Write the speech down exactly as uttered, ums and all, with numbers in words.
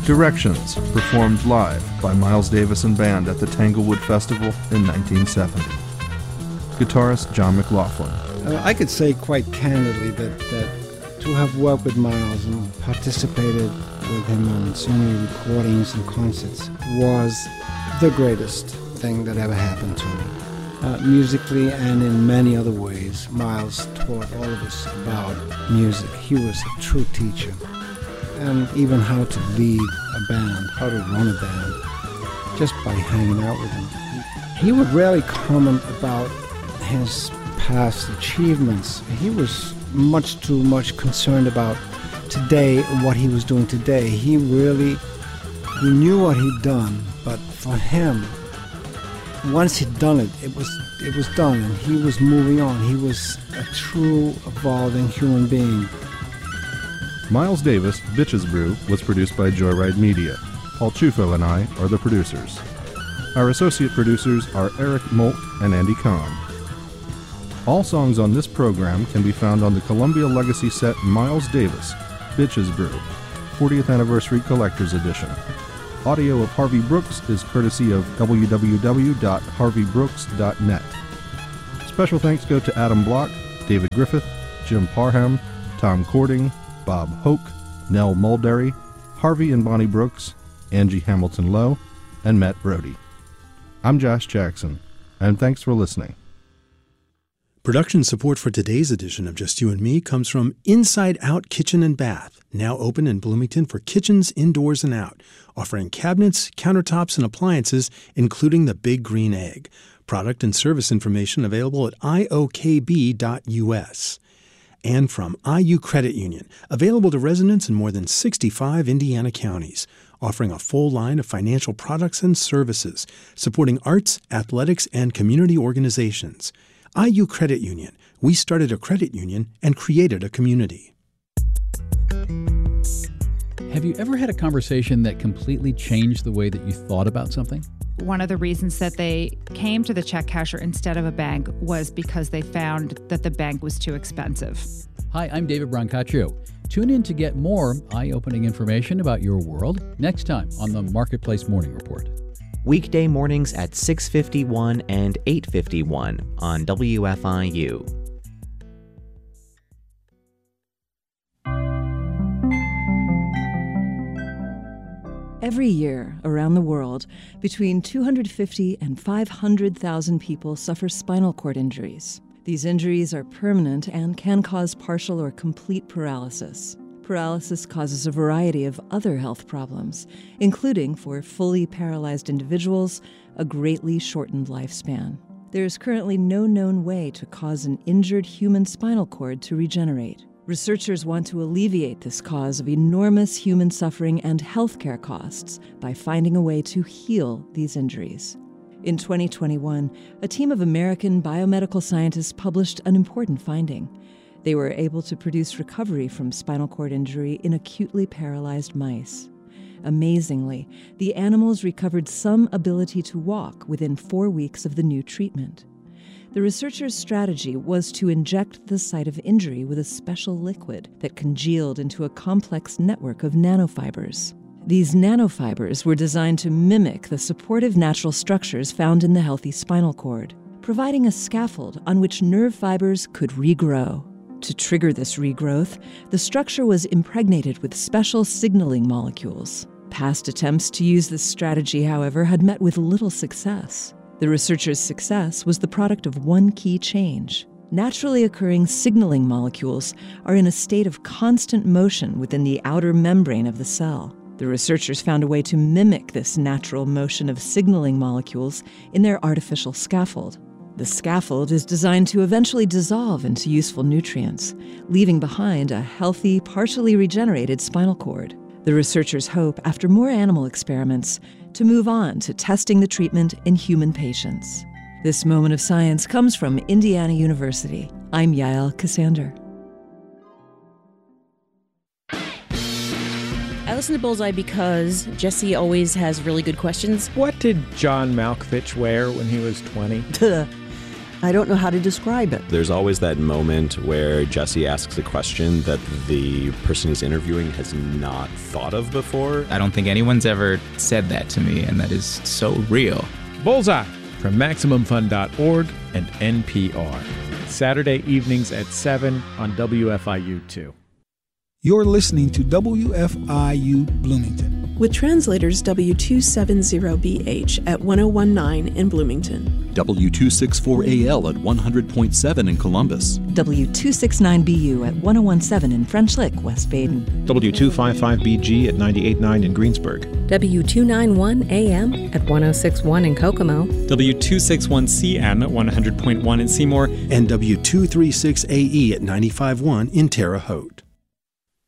Directions, performed live by Miles Davis and Band at the Tanglewood Festival in nineteen seventy. Guitarist John McLaughlin. Uh, I could say quite candidly that, that to have worked with Miles and participated with him on so many recordings and concerts was the greatest thing that ever happened to me. Uh, musically and in many other ways, Miles taught all of us about music. He was a true teacher. And even how to lead a band, how to run a band, just by hanging out with him. He would rarely comment about his past achievements. He was much too much concerned about today and what he was doing today. He really, he knew what he'd done, but for him, once he'd done it, it was it was done, and he was moving on. He was a true, evolving human being. Miles Davis, Bitches Brew, was produced by Joyride Media. Paul Chufo and I are the producers. Our associate producers are Eric Molt and Andy Kahn. All songs on this program can be found on the Columbia Legacy set Miles Davis, Bitches Brew, fortieth Anniversary Collector's Edition. Audio of Harvey Brooks is courtesy of w w w dot harvey brooks dot net. Special thanks go to Adam Block, David Griffith, Jim Parham, Tom Cording, Bob Hoke, Nell Mulderry, Harvey and Bonnie Brooks, Angie Hamilton Lowe, and Matt Brody. I'm Josh Jackson, and thanks for listening. Production support for today's edition of Just You and Me comes from Inside Out Kitchen and Bath, now open in Bloomington for kitchens indoors and out, offering cabinets, countertops, and appliances, including the Big Green Egg. Product and service information available at I O K B dot U S. And from I U Credit Union, available to residents in more than sixty-five Indiana counties, offering a full line of financial products and services, supporting arts, athletics, and community organizations. I U Credit Union. We started a credit union and created a community. Have you ever had a conversation that completely changed the way that you thought about something? One of the reasons that they came to the check casher instead of a bank was because they found that the bank was too expensive. Hi, I'm David Brancaccio. Tune in to get more eye-opening information about your world next time on the Marketplace Morning Report. Weekday mornings at six fifty-one and eight fifty-one on W F I U. Every year around the world, between two hundred fifty and five hundred thousand people suffer spinal cord injuries. These injuries are permanent and can cause partial or complete paralysis. Paralysis causes a variety of other health problems, including, for fully paralyzed individuals, a greatly shortened lifespan. There is currently no known way to cause an injured human spinal cord to regenerate. Researchers want to alleviate this cause of enormous human suffering and healthcare costs by finding a way to heal these injuries. In twenty twenty-one, a team of American biomedical scientists published an important finding. They were able to produce recovery from spinal cord injury in acutely paralyzed mice. Amazingly, the animals recovered some ability to walk within four weeks of the new treatment. The researchers' strategy was to inject the site of injury with a special liquid that congealed into a complex network of nanofibers. These nanofibers were designed to mimic the supportive natural structures found in the healthy spinal cord, providing a scaffold on which nerve fibers could regrow. To trigger this regrowth, the structure was impregnated with special signaling molecules. Past attempts to use this strategy, however, had met with little success. The researchers' success was the product of one key change. Naturally occurring signaling molecules are in a state of constant motion within the outer membrane of the cell. The researchers found a way to mimic this natural motion of signaling molecules in their artificial scaffold. The scaffold is designed to eventually dissolve into useful nutrients, leaving behind a healthy, partially regenerated spinal cord. The researchers hope, after more animal experiments, to move on to testing the treatment in human patients. This moment of science comes from Indiana University. I'm Yael Cassander. I listen to Bullseye because Jesse always has really good questions. What did John Malkovich wear when he was twenty? I don't know how to describe it. There's always that moment where Jesse asks a question that the person he's interviewing has not thought of before. I don't think anyone's ever said that to me, and that is so real. Bullseye from Maximum Fun dot org and N P R. Saturday evenings at seven on W F I U two. You're listening to W F I U Bloomington. With translators W two seventy B H at one oh one nine in Bloomington. W two sixty-four A L at one hundred point seven in Columbus. W two sixty-nine B U at one oh one seven in French Lick, West Baden. W two fifty-five B G at ninety-eight point nine in Greensburg. W two ninety-one A M at one oh six point one in Kokomo. W two sixty-one C M at one hundred point one in Seymour. And W two thirty-six A E at ninety-five point one in Terre Haute.